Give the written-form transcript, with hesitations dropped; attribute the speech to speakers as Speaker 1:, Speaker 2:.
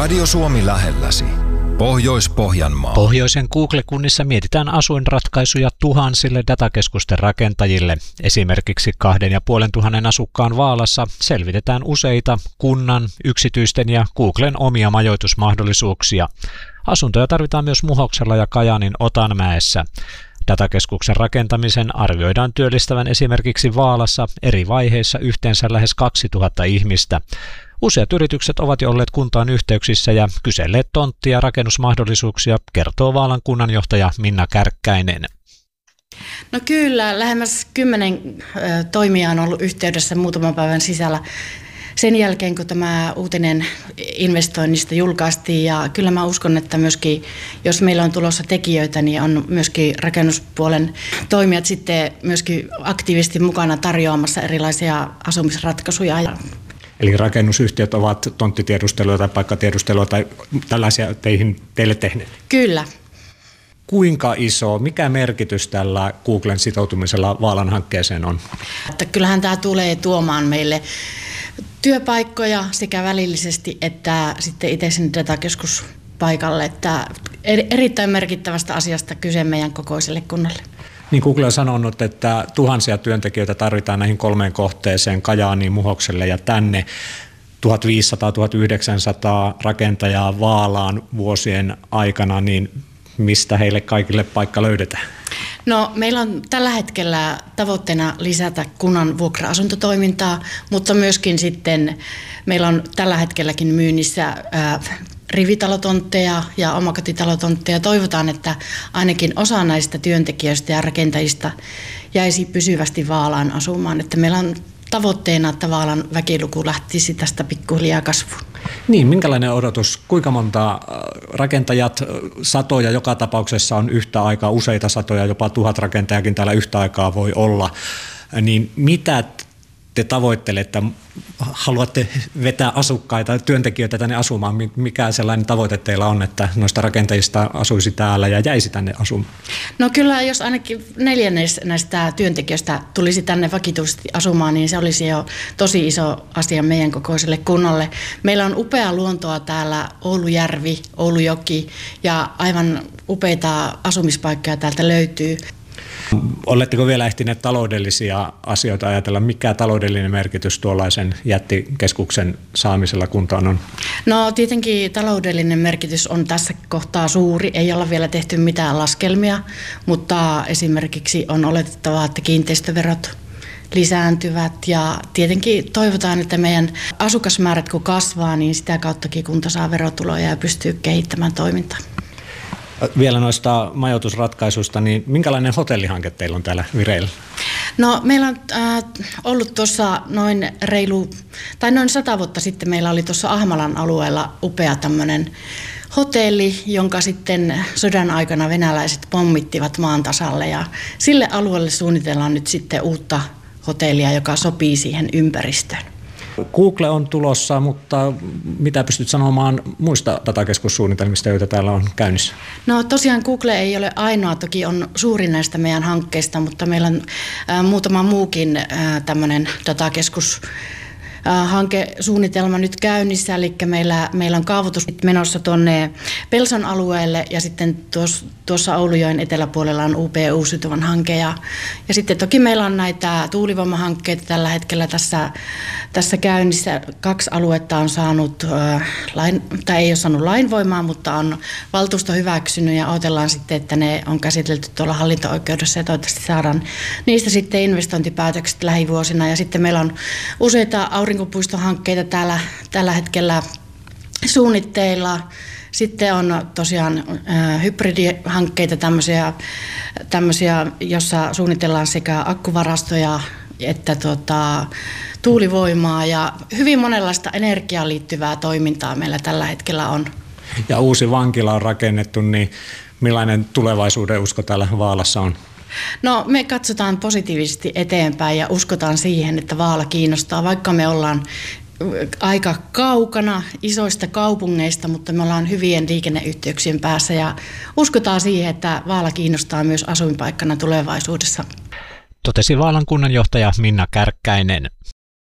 Speaker 1: Radio Suomi lähelläsi. Pohjois-Pohjanmaa.
Speaker 2: Pohjoisen Google-kunnissa mietitään asuinratkaisuja tuhansille datakeskusten rakentajille. Esimerkiksi 2500 asukkaan Vaalassa selvitetään useita kunnan, yksityisten ja Googlen omia majoitusmahdollisuuksia. Asuntoja tarvitaan myös Muhoksella ja Kajaanin Otanmäessä. Datakeskuksen rakentamisen arvioidaan työllistävän esimerkiksi Vaalassa eri vaiheissa yhteensä lähes 2000 ihmistä. Useat yritykset ovat jo olleet kuntaan yhteyksissä ja kyselleet tonttia ja rakennusmahdollisuuksia, kertoo Vaalan kunnanjohtaja Minna Kärkkäinen.
Speaker 3: No kyllä, lähemmäs 10 toimijaa on ollut yhteydessä muutaman päivän sisällä sen jälkeen, kun tämä uutinen investoinnista julkaistiin. Ja kyllä mä uskon, että myöskin, jos meillä on tulossa tekijöitä, niin on myöskin rakennuspuolen toimijat sitten myöskin aktiivisesti mukana tarjoamassa erilaisia asumisratkaisuja.
Speaker 4: Eli rakennusyhtiöt ovat tonttitiedustelua tai paikkatiedustelua tai tällaisia teille tehneet?
Speaker 3: Kyllä.
Speaker 4: Kuinka iso, mikä merkitys tällä Googlen sitoutumisella Vaalan hankkeeseen on?
Speaker 3: Että kyllähän tämä tulee tuomaan meille työpaikkoja sekä välillisesti että sitten itse sinne datakeskuspaikalle. Että erittäin merkittävästä asiasta kyse meidän kokoiselle kunnalle.
Speaker 4: Niin Google on sanonut, että tuhansia työntekijöitä tarvitaan näihin 3 kohteeseen, Kajaaniin, Muhokselle ja tänne. 1500-1900 rakentajaa Vaalaan vuosien aikana, niin mistä heille kaikille paikka löydetään?
Speaker 3: No, meillä on tällä hetkellä tavoitteena lisätä kunnan vuokra-asuntotoimintaa, mutta myöskin sitten meillä on tällä hetkelläkin myynnissä rivitalotontteja ja omakotitalotontteja. Toivotaan, että ainakin osa näistä työntekijöistä ja rakentajista jäisi pysyvästi Vaalaan asumaan. Että meillä on tavoitteena, että Vaalan väkiluku lähtisi tästä pikkuhiljaa kasvuun.
Speaker 4: Niin, minkälainen odotus? Kuinka monta rakentajat, satoja joka tapauksessa on yhtä aikaa, useita satoja, jopa 1000 rakentajakin täällä yhtä aikaa voi olla. Niin mitä te tavoittelette, haluatte vetää asukkaita, työntekijöitä tänne asumaan? Mikä sellainen tavoite teillä on, että noista rakentajista asuisi täällä ja jäisi tänne asumaan?
Speaker 3: No kyllä, jos ainakin 4 näistä työntekijöistä tulisi tänne vakituisesti asumaan, niin se olisi jo tosi iso asia meidän kokoiselle kunnalle. Meillä on upea luontoa täällä, Oulujärvi, Oulujoki ja aivan upeita asumispaikkoja täältä löytyy.
Speaker 4: Oletteko vielä ehtineet taloudellisia asioita ajatella? Mikä taloudellinen merkitys tuollaisen jättikeskuksen saamisella kuntaan on?
Speaker 3: No tietenkin taloudellinen merkitys on tässä kohtaa suuri. Ei olla vielä tehty mitään laskelmia, mutta esimerkiksi on oletettavaa, että kiinteistöverot lisääntyvät ja tietenkin toivotaan, että meidän asukasmäärät kun kasvaa, niin sitä kauttakin kunta saa verotuloja ja pystyy kehittämään toimintaa.
Speaker 4: Vielä noista majoitusratkaisuista, niin minkälainen hotellihanke teillä on täällä vireillä?
Speaker 3: No meillä on ollut tuossa noin 100 vuotta sitten meillä oli tuossa Ahmalan alueella upea tämmöinen hotelli, jonka sitten sodan aikana venäläiset pommittivat maan tasalle ja sille alueelle suunnitellaan nyt sitten uutta hotellia, joka sopii siihen ympäristöön.
Speaker 4: Google on tulossa, mutta mitä pystyt sanomaan muista datakeskussuunnitelmista, joita täällä on käynnissä?
Speaker 3: No tosiaan Google ei ole ainoa, toki on suurin näistä meidän hankkeista, mutta meillä on muutama muukin tämmöinen datakeskus hankesuunnitelma nyt käynnissä, eli meillä on kaavoitus menossa tuonne Pelson alueelle ja sitten tuossa Oulujoen eteläpuolella on UP uusiutuvan hanke ja sitten toki meillä on näitä tuulivoimahankkeita tällä hetkellä tässä käynnissä. 2 aluetta on saanut, tai ei ole saanut lainvoimaa, mutta on valtuusto hyväksynyt ja odotellaan sitten, että ne on käsitelty tuolla hallinto-oikeudessa ja toivottavasti saadaan niistä sitten investointipäätökset lähivuosina ja sitten meillä on useita aurinkopuistohankkeita tällä hetkellä suunnitteilla. Sitten on tosiaan hybridihankkeita, tämmöisiä, jossa suunnitellaan sekä akkuvarastoja että tuulivoimaa ja hyvin monenlaista energiaan liittyvää toimintaa meillä tällä hetkellä on.
Speaker 4: Ja uusi vankila on rakennettu, niin millainen tulevaisuuden usko täällä Vaalassa on?
Speaker 3: No me katsotaan positiivisesti eteenpäin ja uskotaan siihen, että Vaala kiinnostaa, vaikka me ollaan aika kaukana isoista kaupungeista, mutta me ollaan hyvien liikenneyhteyksien päässä ja uskotaan siihen, että Vaala kiinnostaa myös asuinpaikkana tulevaisuudessa.
Speaker 2: Totesi Vaalan kunnanjohtaja Minna Kärkkäinen.